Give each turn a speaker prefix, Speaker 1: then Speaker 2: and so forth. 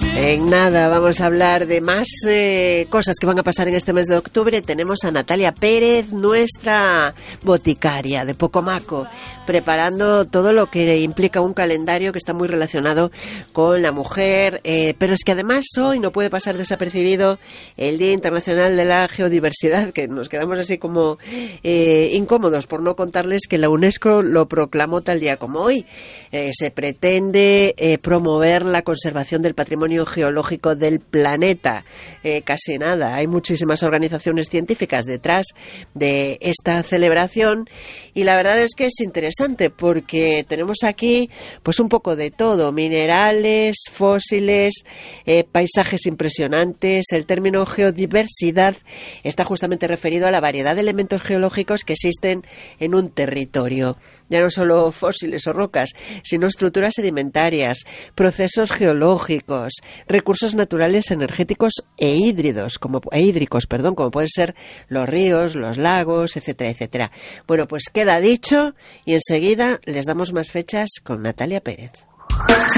Speaker 1: En nada, vamos a hablar de más cosas que van a pasar en este mes de octubre. Tenemos a Natalia Pérez, nuestra boticaria de Pocomaco, preparando todo lo que implica un calendario que está muy relacionado con la mujer, pero es que además hoy no puede pasar desapercibido el Día Internacional de la Geodiversidad, que nos quedamos así como incómodos por no contarles que la UNESCO lo proclamó tal día como hoy. Se pretende promover la conservación del patrimonio geológico del planeta. Casi nada, hay muchísimas organizaciones científicas detrás de esta celebración y la verdad es que es interesante porque tenemos aquí pues un poco de todo: minerales, fósiles, paisajes impresionantes. El término geodiversidad está justamente referido a la variedad de elementos geológicos que existen en un territorio, ya no solo fósiles o rocas, sino estructuras sedimentarias, procesos geológicos, recursos naturales energéticos e hídricos, como pueden ser los ríos, los lagos, etcétera, etcétera. Bueno, pues queda dicho y enseguida les damos más fechas con Natalia Pérez.